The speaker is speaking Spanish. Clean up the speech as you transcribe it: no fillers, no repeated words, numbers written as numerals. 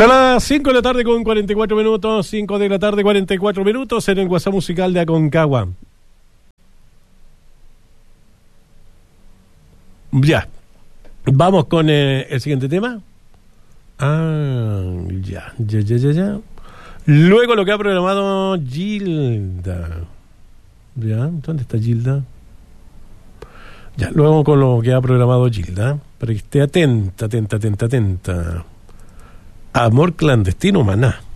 Son las 5 de la tarde con 44 minutos, 5 de la tarde 44 minutos en el WhatsApp musical de Aconcagua. Ya, vamos con el siguiente tema. Ya. Luego lo que ha programado Gilda. Ya, ¿dónde está Gilda? Ya, luego con lo que ha programado Gilda, para que esté atenta. Amor clandestino, maná.